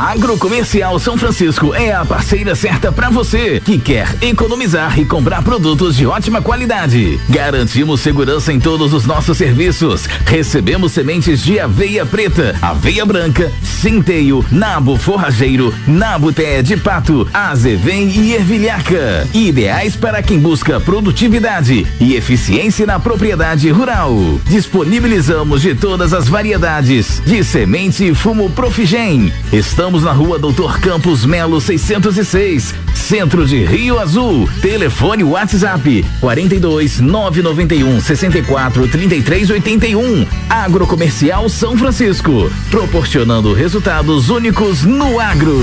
A Agrocomercial São Francisco é a parceira certa para você que quer economizar e comprar produtos de ótima qualidade. Garantimos segurança em todos os nossos serviços. Recebemos sementes de aveia preta, aveia branca, centeio, nabo forrageiro, nabo té de pato, azevém e ervilhaca. Ideais para quem busca produtividade e eficiência na propriedade rural. Disponibilizamos de todas as variedades de semente e fumo Profigen. Estamos na Rua Doutor Campos Melo 606, Centro de Rio Azul. Telefone WhatsApp 42 991 64 33 81. Agrocomercial São Francisco, proporcionando resultados únicos no agro.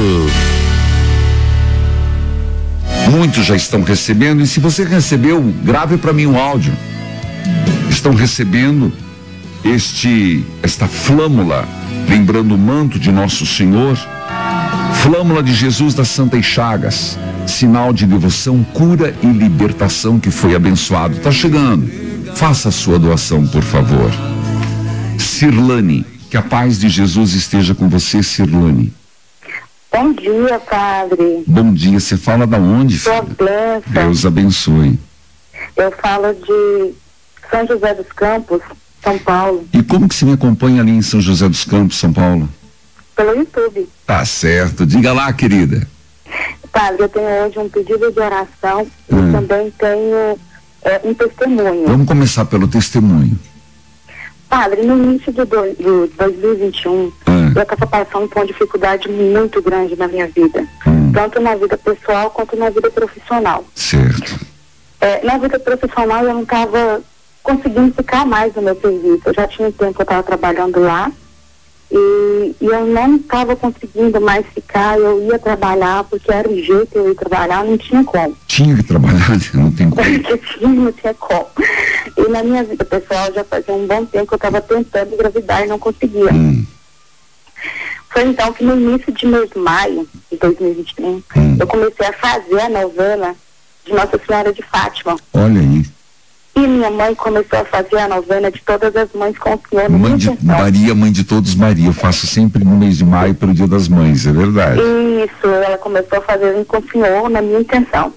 Muitos já estão recebendo, e se você recebeu, grave para mim um áudio. Estão recebendo esta flâmula, lembrando o manto de Nosso Senhor, flâmula de Jesus das Santas Chagas, sinal de devoção, cura e libertação que foi abençoado. Tá chegando. Faça a sua doação, por favor. Cirlane, que a paz de Jesus esteja com você, Cirlane. Bom dia, padre. Bom dia, você fala da onde, filha? Deus abençoe. Eu falo de São José dos Campos, São Paulo. E como que você me acompanha ali em São José dos Campos, São Paulo? Pelo YouTube. Tá certo, diga lá, querida. Padre, eu tenho hoje um pedido de oração e também tenho um testemunho. Vamos começar pelo testemunho. Padre, no início de 2021, eu estava passando por uma dificuldade muito grande na minha vida, tanto na vida pessoal quanto na vida profissional. Certo. Na vida profissional eu não estava conseguindo ficar mais no meu serviço. Eu já tinha um tempo que eu estava trabalhando lá e eu não estava conseguindo mais ficar. Eu ia trabalhar porque era o jeito eu ia trabalhar, não tinha como. Tinha que trabalhar, não tem como. Não tinha como. E na minha vida pessoal já fazia um bom tempo que eu estava tentando engravidar e não conseguia. Foi então que no início de mês de maio de 2021, eu comecei a fazer a novena de Nossa Senhora de Fátima. Olha aí. E minha mãe começou a fazer a novena de todas as mães com o Senhor. Mãe de Maria, mãe de todos Maria. Eu faço sempre no mês de maio pelo Dia das Mães, é verdade. Isso, ela começou a fazer com o Senhor na minha intenção.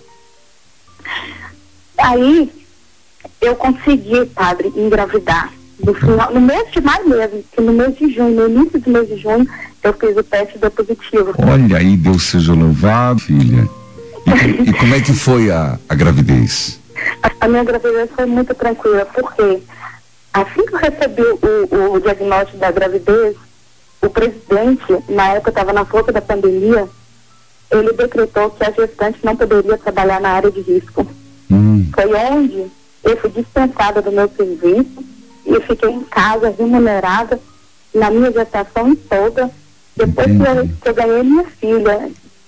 Aí, eu consegui, padre, engravidar. No mês de maio mesmo, que no mês de junho, no início do mês de junho, eu fiz o teste do positivo. Olha aí, Deus seja louvado, filha. E como é que foi a gravidez? A minha gravidez foi muito tranquila, porque assim que eu recebi o diagnóstico da gravidez, o presidente, na época estava na força da pandemia, ele decretou que a gestante não poderia trabalhar na área de risco. Foi onde eu fui dispensada do meu serviço e eu fiquei em casa remunerada na minha gestação toda. Depois que eu ganhei minha filha,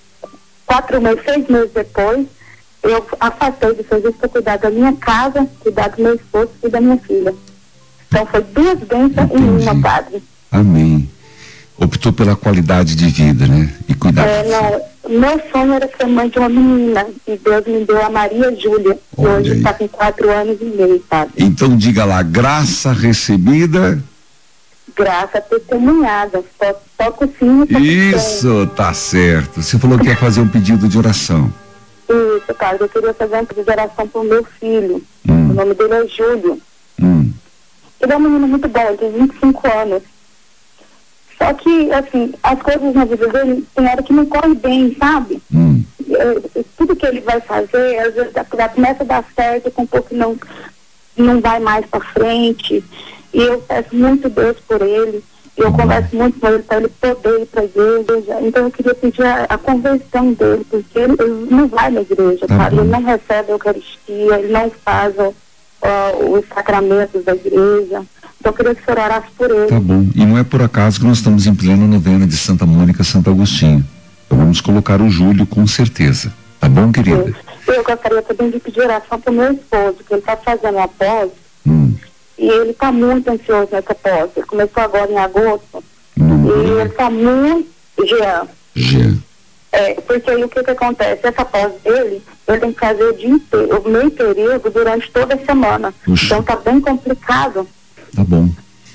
6 meses depois, eu afastei do serviço para cuidar da minha casa, cuidar do meu esposo e da minha filha. Então foi 2 bênçãos em uma, padre. Amém. Optou pela qualidade de vida, né? E cuidar. Meu sonho era ser mãe de uma menina e Deus me deu a Maria Júlia, que hoje está com 4 anos e meio, padre. Então diga lá, graça recebida. Graça testemunhada, só com o sim. Isso, tá certo. Você falou que ia fazer um pedido de oração. Isso, padre, eu queria fazer um pedido de oração para o meu filho. O nome dele é Júlio. Ele é um menino muito bom, ele tem 25 anos. Só que, assim, as coisas na vida dele tem hora que não corre bem, sabe? Tudo que ele vai fazer, às vezes começa a dar certo, com um pouco não vai mais para frente. E eu peço muito Deus por ele. Eu converso muito com ele para ele poder ir para a igreja. Então eu queria pedir a conversão dele, porque ele não vai na igreja, sabe? Ele não recebe a Eucaristia, ele não faz os sacramentos da igreja. Então eu queria que o senhor orasse por ele. Tá bom. E não é por acaso que nós estamos em plena novena de Santa Mônica, Santo Agostinho. Então vamos colocar o Júlio com certeza. Tá bom, querida? Eu gostaria também de pedir oração para o meu esposo, que ele está fazendo uma pós. E ele está muito ansioso nessa pós. Ele começou agora em agosto. E ele está muito... Jean. Porque aí o que acontece? Essa pós dele, ele tem que fazer o dia inteiro, o meio período, durante toda a semana. Então está bem complicado. Tá bom.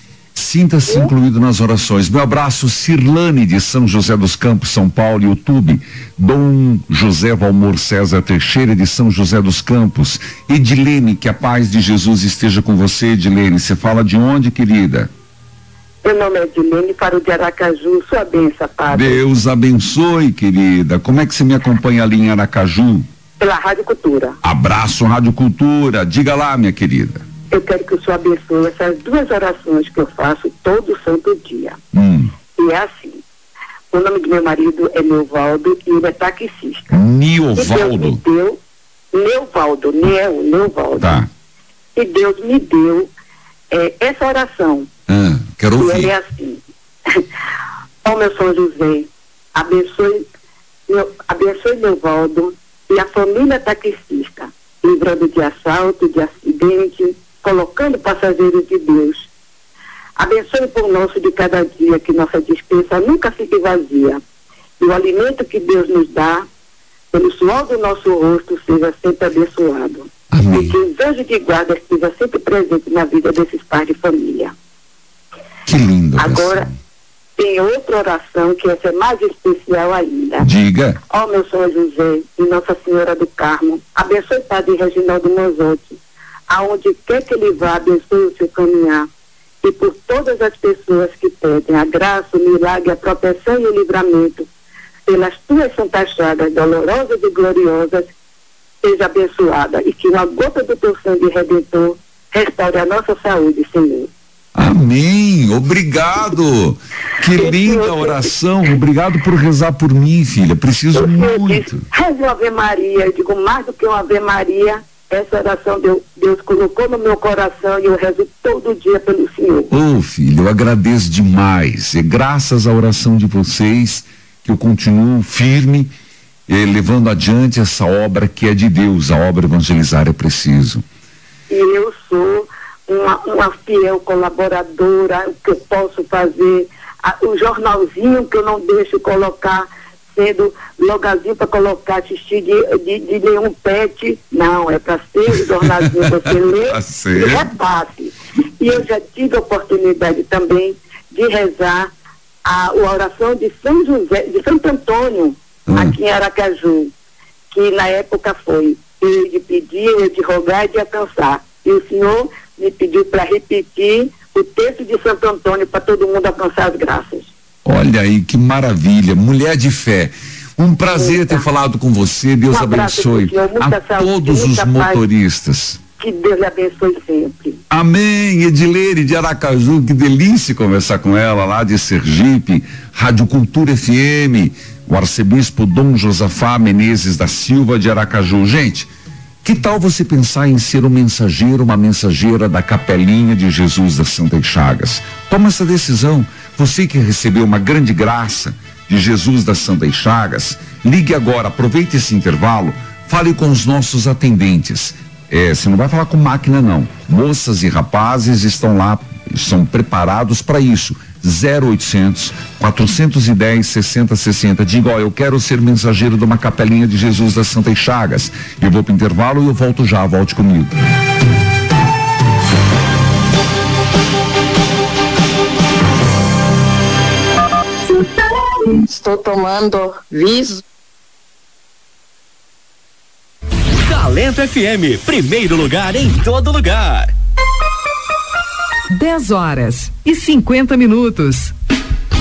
Sinta-se incluído nas orações. Meu abraço, Cirlane de São José dos Campos, São Paulo, YouTube. Dom José Valmor César Teixeira de São José dos Campos. Edilene, que a paz de Jesus esteja com você, Edilene. Você fala de onde, querida? Meu nome é Edilene, falo de Aracaju. Sua bênção, padre. Deus abençoe, querida. Como é que você me acompanha ali em Aracaju? Pela Rádio Cultura. Abraço, Rádio Cultura. Diga lá, minha querida. Eu quero que o Senhor abençoe essas 2 orações que eu faço todo santo dia. E é assim. O nome do meu marido é Neuvaldo e ele é taxista. Neuvaldo? Neuvaldo. Tá. E Deus me deu essa oração. Quero ouvir. E ele é assim. Ó meu São José, abençoe Neuvaldo e a família taxista, livrando de assalto, de acidente, colocando passageiros de Deus. Abençoe o pão nosso de cada dia, que nossa despensa nunca fique vazia. E o alimento que Deus nos dá, pelo suor do nosso rosto, seja sempre abençoado. Amém. E que os anjos de guarda estejam sempre presentes na vida desses pais de família. Que lindo. Agora, tem outra oração que essa é mais especial ainda. Diga. Ó meu São José e Nossa Senhora do Carmo, abençoe o Padre Reginaldo Manzotti, aonde quer que ele vá, abençoe o seu caminhar. E por todas as pessoas que pedem a graça, o milagre, a proteção e o livramento, pelas tuas santas chagas dolorosas e gloriosas, seja abençoada e que uma gota do teu sangue redentor restaure a nossa saúde, Senhor. Amém, obrigado. Que linda oração. Obrigado por rezar por mim, filha. Preciso muito. Reze uma Ave Maria. Eu digo mais do que uma Ave Maria. Essa oração Deus colocou no meu coração e eu rezo todo dia pelo Senhor. Filho, eu agradeço demais. É graças à oração de vocês que eu continuo firme, levando adiante essa obra que é de Deus. A obra evangelizar é preciso. E eu sou uma fiel colaboradora, o que eu posso fazer, o jornalzinho que eu não deixo colocar sendo logazinho para colocar xixi de nenhum pet, não, é para ser o jornalzinho você lê e repasse. E eu já tive a oportunidade também de rezar a oração de São José, de Santo Antônio, aqui em Aracaju, que na época foi eu de pedir, eu de rogar e de alcançar. E o Senhor me pediu para repetir o texto de Santo Antônio para todo mundo alcançar as graças. Olha aí, que maravilha, mulher de fé. Um prazer ter falado com você. Deus abençoe a todos os motoristas. Que Deus lhe abençoe sempre. Amém. Edilene de Aracaju, que delícia conversar com ela lá de Sergipe, Rádio Cultura FM, o arcebispo Dom Josafá Menezes da Silva de Aracaju. Gente, que tal você pensar em ser um mensageiro, uma mensageira da Capelinha de Jesus das Santas Chagas? Toma essa decisão. Você que recebeu uma grande graça de Jesus das Santas Chagas, ligue agora, aproveite esse intervalo, fale com os nossos atendentes. Você não vai falar com máquina não. Moças e rapazes estão lá, são preparados para isso. 0800 410 6060. Diga, eu quero ser mensageiro de uma Capelinha de Jesus das Santas Chagas. Eu vou pro intervalo e eu volto já, volte comigo. Estou tomando Viso. Talento FM, primeiro lugar em todo lugar. 10h50.